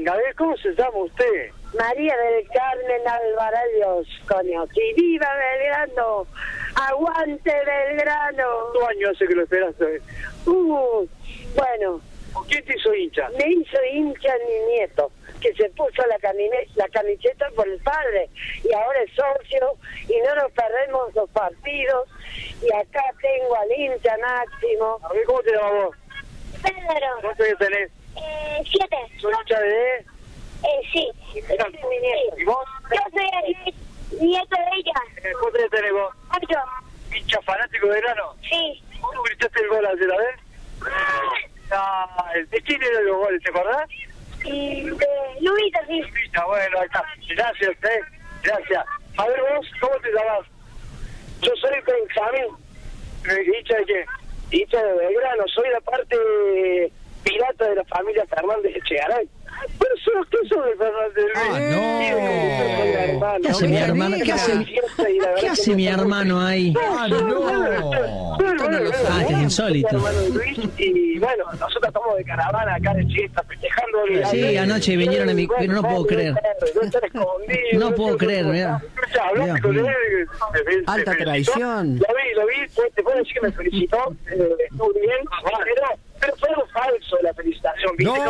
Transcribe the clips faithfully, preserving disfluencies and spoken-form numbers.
venga, a ver, ¿cómo se llama usted? María del Carmen Alvarado, coño. ¡Y viva Belgrano! ¡Aguante Belgrano! ¿Cuántos años hace que lo esperaste? Uh, bueno. ¿Quién te hizo hincha? Me hizo hincha mi nieto, que se puso la, camine, la camiseta por el padre, y ahora es socio, y no nos perdemos los partidos, y acá tengo al hincha máximo. A ver, ¿cómo te llamas vos? Pedro. ¿Cuántos años tenés? Eh, siete. ¿Sos hincha de...? Eh, sí. Este es mi nieto. ¿Y vos? Yo soy el nieto de ella. ¿Cuántos años tenés vos? Ocho. ¿Hincha fanático de Belgrano? Sí. ¿Cómo gritaste el gol ayer, a ver? Ah, ¿de quién eran los goles, te acordás? Y de Luisa, sí. Luisa, bueno, ahí está. Gracias, eh. Gracias. A ver vos, ¿cómo te llamas? Yo soy Benjamín. ¿Hincha de qué? Hincha de Belgrano. Soy la parte pirata de la familia Fernández de Echegaray. Pero son los que son de Fernández. Ah, no. ¿Qué hace mi hermano? ¿Qué hace, ¿qué hace mi hermano ahí? Ah, no. Ah, es insólito. Y bueno, nosotros estamos de caravana acá de Chista festejando. Sí, anoche vinieron a mi... Pero no puedo creer. No puedo creer, mira. Alta traición. Lo vi, lo vi. Te puedo decir que me felicitó. Estuvo bien. Pero... Pero fue algo falso la felicitación, ¿viste? No,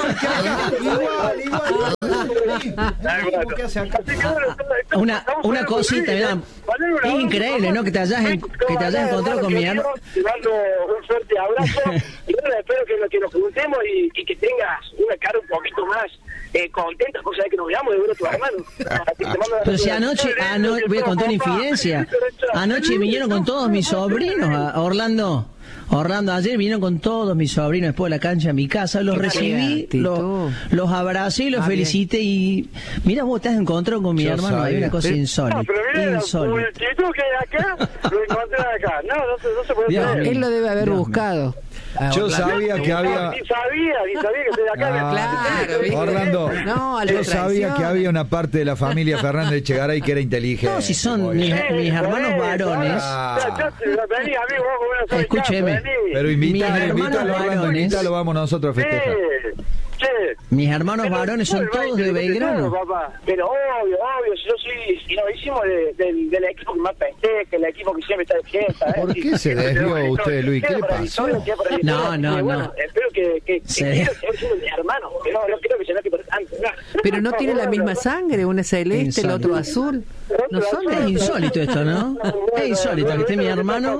igual, igual. ¿Qué hace acá? Una, una cosita, mirá, es increíble, ¿no? Que te hayas, en, que te hayas encontrado con mi hermano. Te mando un fuerte abrazo y bueno, espero que, que nos juntemos y, y que tengas una cara un poquito más eh, contenta, cosa de que nos veamos de ver a tu hermano. Pero si anoche, anoche, voy a contar una infidencia, anoche vinieron con todos mis sobrinos a Orlando. Orlando, ayer vinieron con todos mis sobrinos después de la cancha a mi casa, los recibí, los, los abracé y los ah, felicité bien. Y mira, vos te has encontrado con mi Yo hermano, sabía. Hay una cosa insólita. No, pero mira, insólita. El chiquito que hay acá, lo encontré acá. No, no se, no se puede Dios, creer. Él lo debe haber Dios buscado. Ah, yo sabía que había... Ni sabía, ni sabía que estoy de acá. Ah, claro, Orlando, no, yo sabía que había una parte de la familia Fernández de Echegaray que era inteligente. No, si son mis, mis hermanos varones. Ah. Vení, amigo, vos escúcheme. Pero invítalo, invítalo, Orlando, invítalo, vamos nosotros a festejar. Sí. Mis hermanos pero, varones son todos de Belgrano. Papá. Pero obvio, obvio, si yo soy, si nos hicimos de, de, del equipo que más festeja, el equipo que siempre está de fiesta. ¿Por ¿eh? qué se desvió usted, Luis? ¿Qué le pasó? No, no, bueno, no. Espero que, que, que quiero ser mi hermano, pero no, no quiero que se note por tanto. Pero no tiene la misma sangre, una celeste, el otro azul. No son es insólito esto, ¿no? Es insólito que esté mi hermano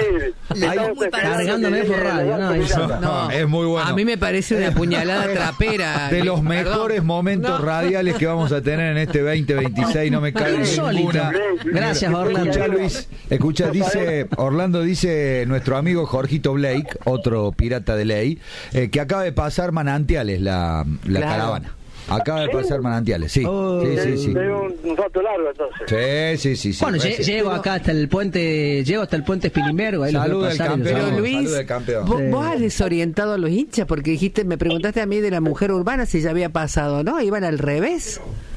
cargándome por radio. No, no, no, es muy bueno. A mí me parece una puñalada trapera. De los mejores Perdón. momentos no. radiales que vamos a tener en este veinte veintiséis, no me cabe ninguna. Gracias, Orlando. Escucha, Luis, escucha, dice, Orlando dice nuestro amigo Jorgito Blake, otro pirata de ley, eh, que acaba de pasar Manantiales, la, la claro. caravana. Acaba de pasar Manantiales, sí. Oh, sí, sí, sí. De un, un rato largo, entonces. Sí, sí, sí. sí bueno, sí, llego sí. acá hasta el puente, llego hasta el puente Spilimbergo. Salud del campeón. Pero Luis, del campeón. ¿vos, vos has desorientado a los hinchas porque dijiste, me preguntaste a mí de la mujer urbana si ya había pasado, ¿no? Iban al revés.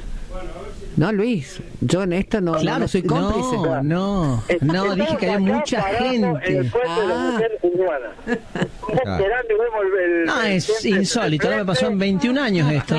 No, Luis, yo en esto no, claro, no soy cómplice. No, no, no, dije que había mucha gente. El puente ah. de la mujer urbana. Ah. No, es insólito, no me pasó en veintiún años esto. Sí,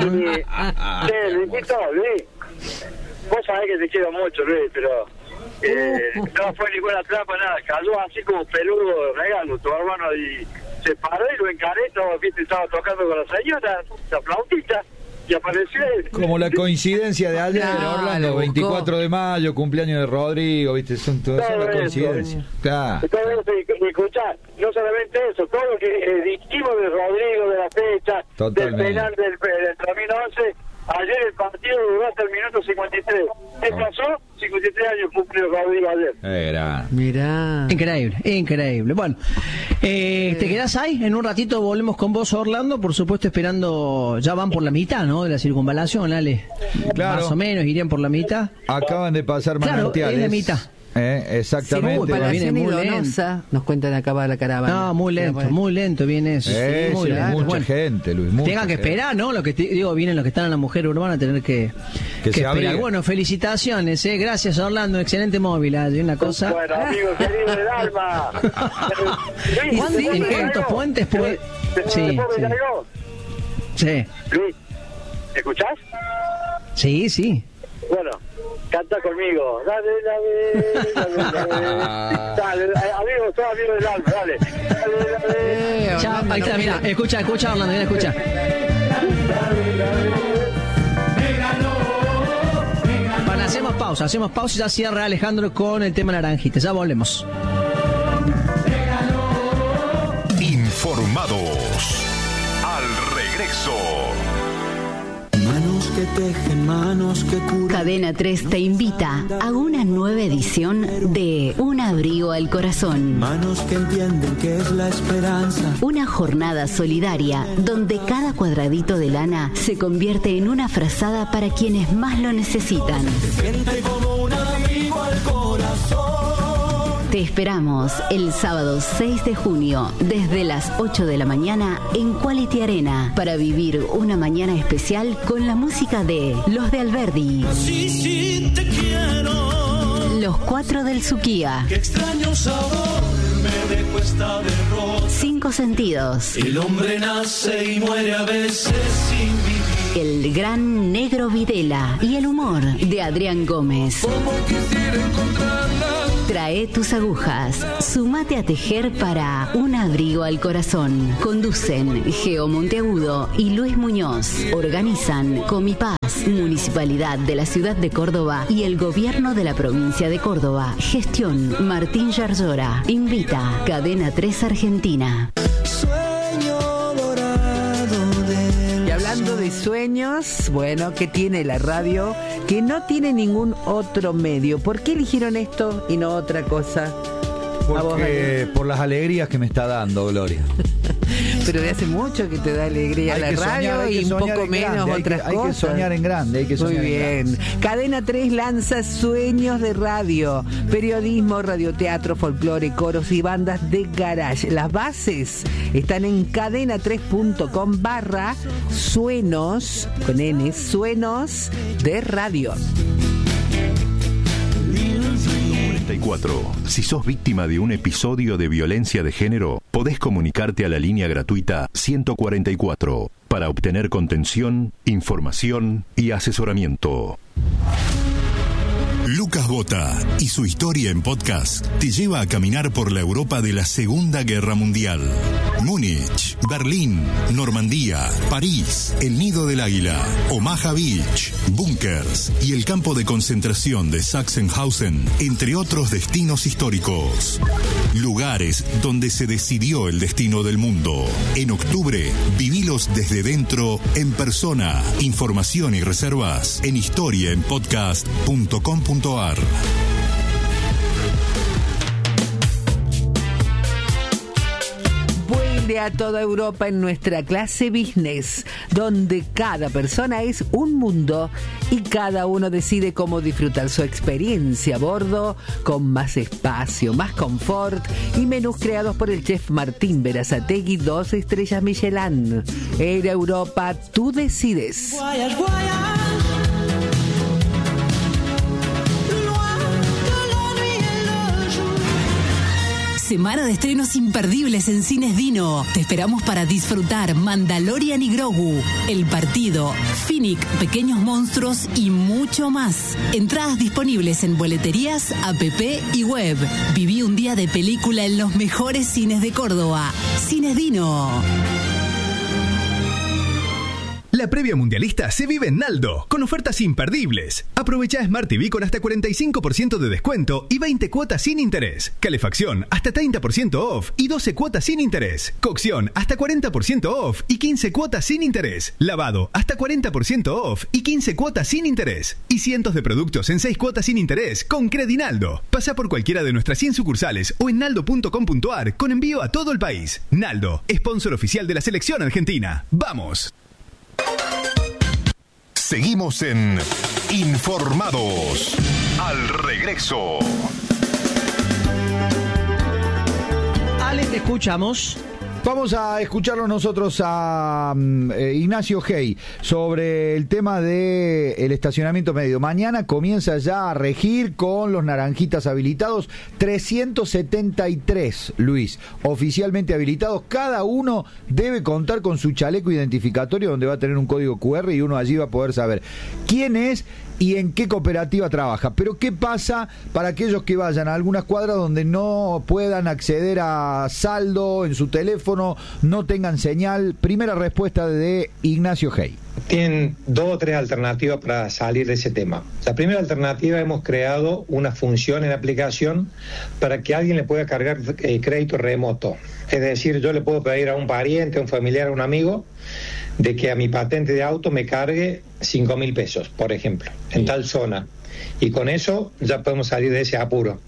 Luisito, Luis, vos sabés que te quiero mucho, Luis, pero eh, no fue ninguna trampa, nada, cayó así como peludo regalo, tu hermano, y se paró y lo encaré, estaba, viste, estaba tocando con la señora, la flautita. Y apareció él. Como la coincidencia de ayer, no, Orlando, veinticuatro de mayo, cumpleaños de Rodrigo, viste, son todas son las coincidencias. Claro. Y escuchá, no solamente eso, todo lo que eh, dijimos de Rodrigo, de la fecha, Totalmente. del penal del, del Tramino once, ayer el partido duró hasta el minuto cincuenta y tres. ¿Qué pasó? cincuenta y tres años cumplió Rodrigo ayer. Era. Mirá. Increíble, increíble. Bueno, eh, ¿te quedás ahí? En un ratito volvemos con vos, Orlando, por supuesto esperando, ya van por la mitad, ¿no? De la circunvalación, Ale. Claro. Más o menos irían por la mitad. Acaban de pasar Manantiales. Claro, es la mitad. Eh, exactamente. Sí, para viene muy lento. Nos cuentan acabar la caravana. No, muy lento, muy lento viene eso. Eh, sí, muy sí, lento. mucha bueno, gente, Luis. Mucha tengan que gente. esperar, ¿no? Lo que te, digo, vienen los que están en la mujer urbana a tener que, que, que esperar. Abriga. Bueno, felicitaciones, ¿eh? Gracias, Orlando. Excelente móvil. Hay una cosa. Bueno, amigo querido del alma. ¿Cuántos, ¿En cuántos puentes puede.? Sí, sí. Sí. Luis, ¿Me escuchás? Sí, sí. Bueno, canta conmigo. Dale, dale, dale, dale. Dale, amigos, todos amigos del alma, dale. Dale, dale. Eh, Ya, ahí está, mira, escucha, escucha, Orlando, mira, escucha. Bueno, hacemos pausa, hacemos pausa y ya cierra Alejandro con el tema naranjita. Ya volvemos. Informados. Al regreso. Manos que tejen, manos que curan. Cadena tres te invita a una nueva edición de Un abrigo al corazón. Manos que entienden que es la esperanza. Una jornada solidaria donde cada cuadradito de lana se convierte en una frazada para quienes más lo necesitan. Se siente como un abrigo al corazón. Te esperamos el sábado seis de junio desde las ocho de la mañana en Quality Arena para vivir una mañana especial con la música de Los de Alberdi, Sí, sí, te quiero. Los Cuatro del Suquía, Qué extraño sabor me dejó esta derrota. Cinco Sentidos, El hombre nace y muere a veces sin vivir. el gran Negro Videla y el humor de Adrián Gómez. Como quisiera encontrarla. Trae tus agujas, sumate a tejer para Un abrigo al corazón. Conducen Geo Monteagudo y Luis Muñoz. Organizan Comipaz, Municipalidad de la Ciudad de Córdoba y el Gobierno de la Provincia de Córdoba. Gestión Martín Yarzora. Invita Cadena tres Argentina. Sueño dorado de Y hablando de sueños, bueno, ¿qué tiene la radio? Que no tiene ningún otro medio. ¿Por qué eligieron esto y no otra cosa? A vos, Porque Ale. por las alegrías que me está dando, Gloria. Pero de hace mucho que te da alegría Hay la que soñar, radio hay que y un soñar poco en menos grande, hay que- otras hay que cosas. soñar en grande, hay que soñar Muy en bien. grande. Cadena tres lanza Sueños de Radio. Periodismo, radioteatro, folclore, coros y bandas de garage. Las bases están en cadena tres punto com barra suenos, con N, suenos de radio. cuarenta y cuatro. Si sos víctima de un episodio de violencia de género, podés comunicarte a la línea gratuita ciento cuarenta y cuatro para obtener contención, información y asesoramiento. Lucas Bota y su historia en podcast te lleva a caminar por la Europa de la Segunda Guerra Mundial. Múnich, Berlín, Normandía, París, el Nido del Águila, Omaha Beach, búnkers y el campo de concentración de Sachsenhausen, entre otros destinos históricos. Lugares donde se decidió el destino del mundo. En octubre, vivilos desde dentro en persona. Información y reservas en historia en podcast punto com punto ar. Vuelve a toda Europa en nuestra clase business, donde cada persona es un mundo y cada uno decide cómo disfrutar su experiencia a bordo, con más espacio, más confort y menús creados por el chef Martín Berazategui, dos estrellas Michelin. Air Europa, tú decides. Voyage, voyage. Semana de estrenos imperdibles en Cines Dino. Te esperamos para disfrutar Mandalorian y Grogu, El Partido, Finnick, Pequeños Monstruos y mucho más. Entradas disponibles en boleterías, app y web. Viví un día de película en los mejores cines de Córdoba. Cines Dino. La previa mundialista se vive en Naldo, con ofertas imperdibles. Aprovecha Smart T V con hasta cuarenta y cinco por ciento de descuento y veinte cuotas sin interés. Calefacción hasta treinta por ciento off y doce cuotas sin interés. Cocción hasta cuarenta por ciento off y quince cuotas sin interés. Lavado hasta cuarenta por ciento off y quince cuotas sin interés. Y cientos de productos en seis cuotas sin interés con Credinaldo. Pasa por cualquiera de nuestras cien sucursales o en naldo punto com punto ar con envío a todo el país. Naldo, sponsor oficial de la selección argentina. ¡Vamos! Seguimos en Informados. Al regreso. Ale, te escuchamos. Vamos a escucharlo nosotros a eh, Ignacio Hey sobre el tema del estacionamiento medio. Mañana comienza ya a regir con los naranjitas habilitados, trescientos setenta y tres, Luis, oficialmente habilitados. Cada uno debe contar con su chaleco identificatorio donde va a tener un código cu erre y uno allí va a poder saber quién es y en qué cooperativa trabaja. Pero ¿qué pasa para aquellos que vayan a algunas cuadras donde no puedan acceder a saldo en su teléfono, no tengan señal? Primera respuesta de Ignacio Hey. Tienen dos o tres alternativas para salir de ese tema. La primera alternativa, hemos creado una función en la aplicación para que alguien le pueda cargar eh, crédito remoto. Es decir, yo le puedo pedir a un pariente, a un familiar, a un amigo, de que a mi patente de auto me cargue cinco mil pesos, por ejemplo, en tal zona. Y con eso ya podemos salir de ese apuro.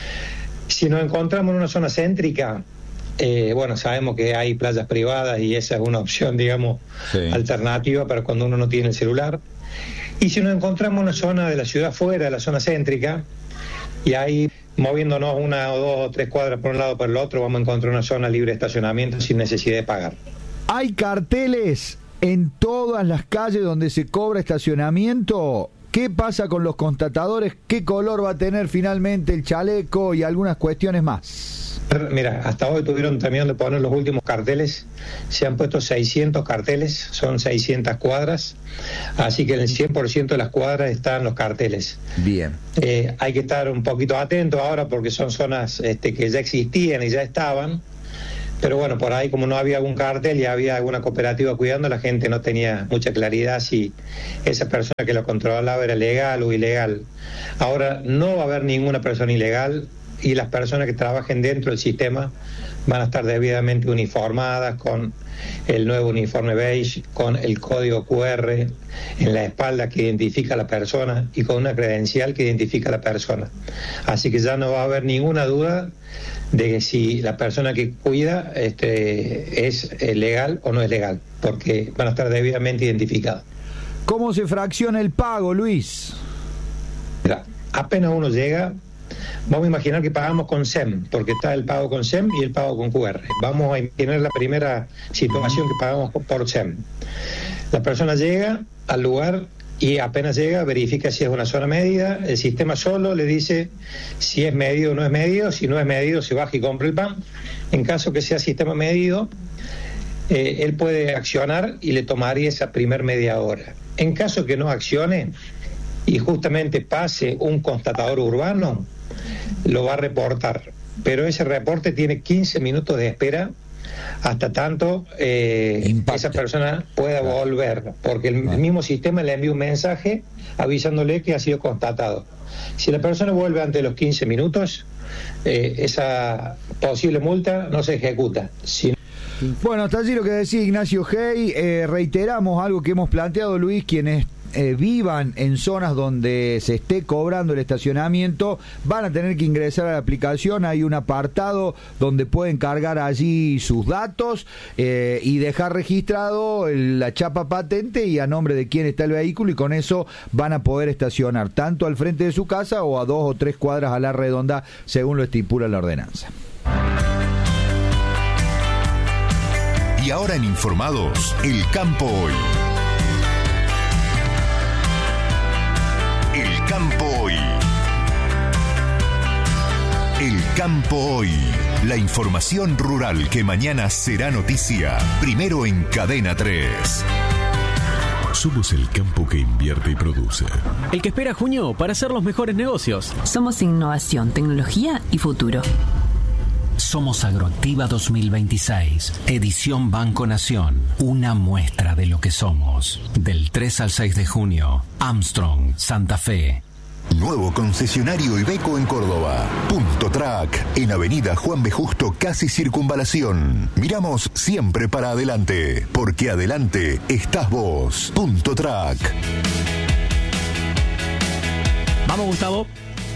Si nos encontramos en una zona céntrica, eh, bueno, sabemos que hay playas privadas y esa es una opción, digamos, sí, alternativa para cuando uno no tiene el celular. Y si nos encontramos en una zona de la ciudad fuera de la zona céntrica, y ahí moviéndonos una o dos o tres cuadras por un lado o por el otro, vamos a encontrar una zona libre de estacionamiento sin necesidad de pagar. ¿Hay carteles en todas las calles donde se cobra estacionamiento? ¿Qué pasa con los constatadores? ¿Qué color va a tener finalmente el chaleco y algunas cuestiones más? Mira, hasta hoy tuvieron también de poner los últimos carteles. Se han puesto seiscientos carteles, son seiscientas cuadras, así que en el cien por ciento de las cuadras están los carteles. Bien. Eh, hay que estar un poquito atentos ahora porque son zonas este, que ya existían y ya estaban. Pero bueno, por ahí como no había algún cartel y había alguna cooperativa cuidando, la gente no tenía mucha claridad si esa persona que lo controlaba era legal o ilegal. Ahora no va a haber ninguna persona ilegal y las personas que trabajen dentro del sistema van a estar debidamente uniformadas con el nuevo uniforme beige, con el código cu erre en la espalda que identifica a la persona y con una credencial que identifica a la persona. Así que ya no va a haber ninguna duda de que si la persona que cuida este, es legal o no es legal, porque van a estar debidamente identificados. ¿Cómo se fracciona el pago, Luis? Mira, apenas uno llega, vamos a imaginar que pagamos con S E M, porque está el pago con S E M y el pago con cu erre. Vamos a imaginar la primera situación que pagamos por S E M. La persona llega al lugar y apenas llega, verifica si es una zona medida, el sistema solo le dice si es medido o no es medido, si no es medido se baja y compra el pan. En caso que sea sistema medido, eh, él puede accionar y le tomaría esa primer media hora. En caso que no accione y justamente pase un constatador urbano, lo va a reportar, pero ese reporte tiene quince minutos de espera hasta tanto eh, esa persona pueda volver, porque el ah. mismo sistema le envía un mensaje avisándole que ha sido constatado. Si la persona vuelve antes de los quince minutos, eh, esa posible multa no se ejecuta. Si Bueno, hasta allí lo que decía Ignacio Hey. Eh, reiteramos algo que hemos planteado, Luis, quienes Eh, vivan en zonas donde se esté cobrando el estacionamiento, van a tener que ingresar a la aplicación. Hay un apartado donde pueden cargar allí sus datos eh, y dejar registrado el, la chapa patente y a nombre de quién está el vehículo, y con eso van a poder estacionar tanto al frente de su casa o a dos o tres cuadras a la redonda, según lo estipula la ordenanza. Y ahora en Informados, el campo hoy. El campo hoy. El campo hoy. La información rural que mañana será noticia. Primero en Cadena tres. Somos el campo que invierte y produce. El que espera junio para hacer los mejores negocios. Somos innovación, tecnología y futuro. Somos Agroactiva dos mil veintiséis, edición Banco Nación, una muestra de lo que somos. Del tres al seis de junio, Armstrong, Santa Fe. Nuevo concesionario Iveco en Córdoba. Punto Track, en Avenida Juan B. Justo, casi Circunvalación. Miramos siempre para adelante, porque adelante estás vos. Punto Track. Vamos, Gustavo.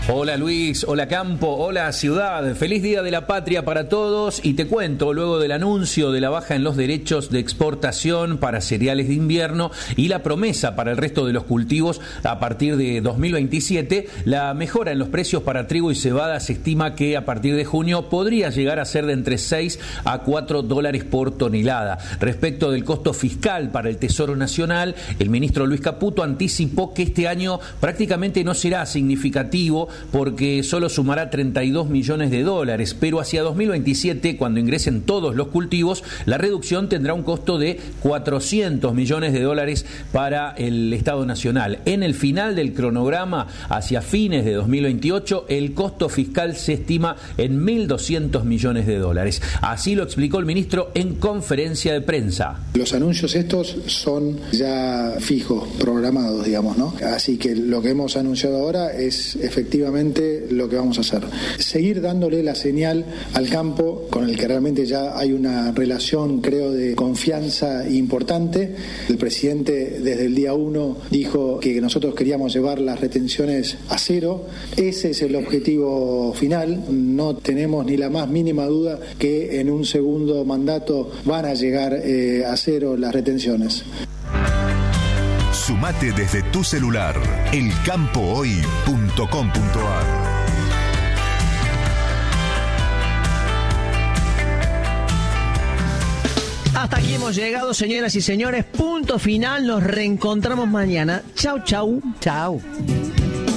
Hola Luis, hola Campo, hola Ciudad, feliz Día de la Patria para todos y te cuento, luego del anuncio de la baja en los derechos de exportación para cereales de invierno y la promesa para el resto de los cultivos a partir de dos mil veintisiete, la mejora en los precios para trigo y cebada se estima que a partir de junio podría llegar a ser de entre seis a cuatro dólares por tonelada. Respecto del costo fiscal para el Tesoro Nacional, el ministro Luis Caputo anticipó que este año prácticamente no será significativo porque solo sumará treinta y dos millones de dólares, pero hacia dos mil veintisiete, cuando ingresen todos los cultivos, la reducción tendrá un costo de cuatrocientos millones de dólares para el Estado Nacional. En el final del cronograma, hacia fines de dos mil veintiocho, el costo fiscal se estima en mil doscientos millones de dólares. Así lo explicó el ministro en conferencia de prensa. Los anuncios estos son ya fijos, programados, digamos, ¿no? Así que lo que hemos anunciado ahora es efectivamente lo que vamos a hacer. Seguir dándole la señal al campo, con el que realmente ya hay una relación, creo, de confianza importante. El presidente desde el día uno dijo que nosotros queríamos llevar las retenciones a cero. Ese es el objetivo final. No tenemos ni la más mínima duda que en un segundo mandato van a llegar eh, a cero las retenciones. Sumate desde tu celular, el campo hoy punto com punto a r. Hasta aquí hemos llegado, señoras y señores. Punto final. Nos reencontramos mañana. Chau, chau. Chau.